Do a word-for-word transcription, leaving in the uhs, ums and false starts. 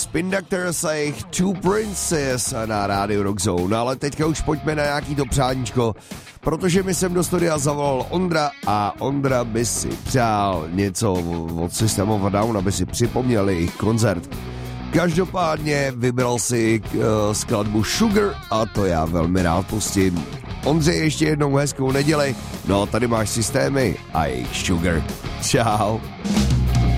Spin Doctors a jejich Two Princes na rádiu Rock Zone. Ale teďka už pojďme na nějaký to přáníčko, protože mi sem do studia zavolal Ondra a Ondra by si přál něco od System of a Down, aby si připomněl jejich koncert. Každopádně vybral si uh, skladbu Sugar a to já velmi rád pustím. Ondře, ještě jednou hezkou neděli. No, tady máš Systémy a jejich Sugar. Čau.